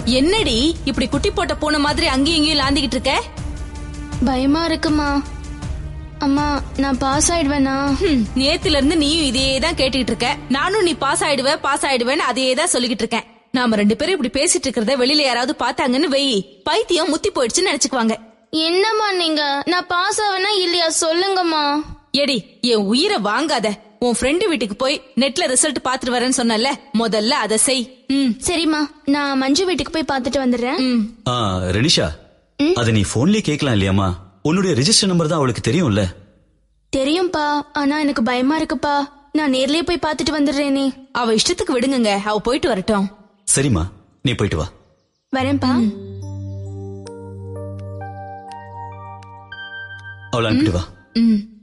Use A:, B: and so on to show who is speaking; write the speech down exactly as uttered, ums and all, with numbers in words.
A: என்னடி இப்படி குட்டி போட்ட பூனை மாதிரி அங்கேயும் இங்கேயும் லாந்திக்கிட்டு இருக்க?
B: பயமா இருக்குமா. அம்மா நான் பாஸ் ஆயிடுவேனா?
A: நேத்துல இருந்து நீயும் இதே தான் கேட்டுக்கிட்டு இருக்க. நானும் நீ பாஸ் ஆயிடுவ பாஸ் ஆயிடுவேன்னு அதே தான் சொல்லிக்கிட்டு இருக்கேன். நாம ரெண்டு பேரும் இப்படி பேசிட்டு இருக்கிறத வெளியில யாராவது பாத்தாங்கன்னு வெயி, பைத்தியம் முத்தி போயிடுச்சுன்னு நினைச்சுக்குவாங்க.
B: என்னம்மா நீங்க? நான் பாஸ் ஆவேனா இல்லையா சொல்லுங்கம்மா.
A: எடி என் உயிரை வாங்காத. உன் ஃப்ரெண்டு வீட்டுக்கு போய் நெட்ல ரிசல்ட் பாத்துட்டு வரேன்னு சொன்னல, முதல்ல அதை செய்.
B: சரிம்மா, நான் மஞ்சு வீட்டுக்கு போய் பாத்துட்டு வந்துடுறேன்.
C: ரெனிஷா, அத நீ போன்லயே கேட்கலாம் இல்லையாமா? உன்னுடைய ரெஜிஸ்டர் நம்பர் தான் அவளுக்கு தெரியும்ல.
B: தெரியும்பா, ஆனா எனக்கு பயமா இருக்குப்பா. நான் நேர்லயே போய் பாத்துட்டு வந்துடுறேனே.
A: அவ இஷ்டத்துக்கு விடுங்க, அவ போயிட்டு வரட்டும்.
C: சரிம்மா, நீ போயிட்டு வா.
B: வரேன்பா.
C: அவளை அனுப்பிட்டு வா.